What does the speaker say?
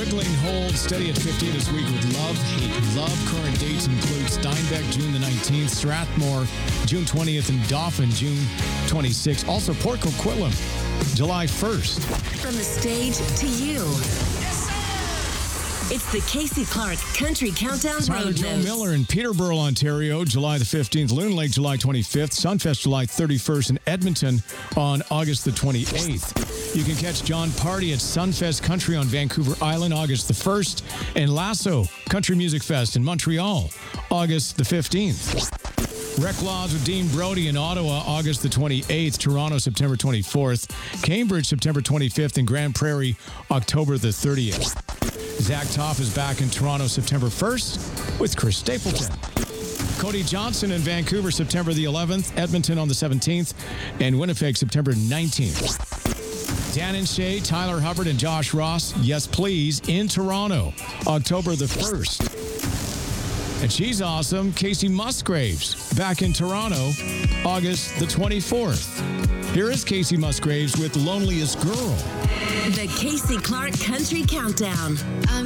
Sparkling Hold steady at 50 this week with Love, Hate, Love. Current dates include Steinbeck, June the 19th, Strathmore, June 20th, and Dauphin, June 26th. Also, Port Coquitlam, July 1st. From the stage to you. It's the Casey Clark Country Countdown Tyler Road Joe Notes. Miller in Peterborough, Ontario, July the 15th. Loon Lake, July 25th. Sunfest, July 31st. And Edmonton on August the 28th. You can catch John Party at Sunfest Country on Vancouver Island, August the 1st. And Lasso Country Music Fest in Montreal, August the 15th. Rec Laws with Dean Brody in Ottawa, August the 28th. Toronto, September 24th. Cambridge, September 25th. And Grand Prairie, October the 30th. Zach Toff is back in Toronto, September 1st with Chris Stapleton. Cody Johnson in Vancouver, September the 11th. Edmonton on the 17th. And Winnipeg, September 19th. Dan and Shay, Tyler Hubbard, and Josh Ross, Yes Please, in Toronto, October the 1st. And she's awesome, Casey Musgraves, back in Toronto, August the 24th. Here is Casey Musgraves with Loneliest Girl. The Casey Clark Country Countdown. I'm